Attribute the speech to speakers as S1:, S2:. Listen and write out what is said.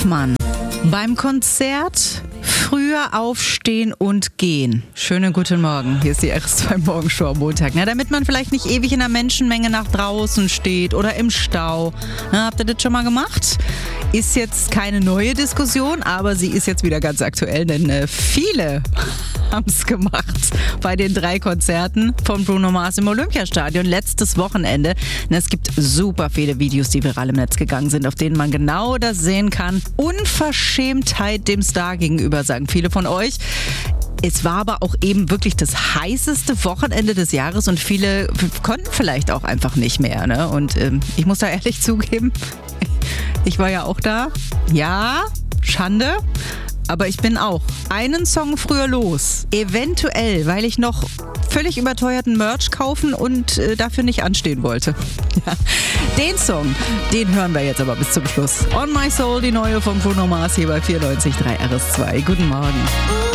S1: Hoffmann. Beim Konzert früher aufstehen und gehen. Schönen guten Morgen. Hier ist die RS2 Morgenshow am Montag. Na, damit man vielleicht nicht ewig in der Menschenmenge nach draußen steht oder im Stau. Na, habt ihr das schon mal gemacht? Ist jetzt keine neue Diskussion, aber sie ist jetzt wieder ganz aktuell, denn viele haben es gemacht bei den 3 Konzerten von Bruno Mars im Olympiastadion letztes Wochenende. Und es gibt super viele Videos, die viral im Netz gegangen sind, auf denen man genau das sehen kann. Unverschämtheit dem Star gegenüber, sagen viele von euch. Es war aber auch eben wirklich das heißeste Wochenende des Jahres und viele konnten vielleicht auch einfach nicht mehr. Ne? Und ich muss da ehrlich zugeben, ich war ja auch da. Ja, Schande. Aber ich bin auch einen Song früher los. Eventuell, weil ich noch völlig überteuerten Merch kaufen und dafür nicht anstehen wollte. Ja. Den Song, den hören wir jetzt aber bis zum Schluss. On My Soul, die neue von Bruno Mars hier bei 94.3 RS2. Guten Morgen.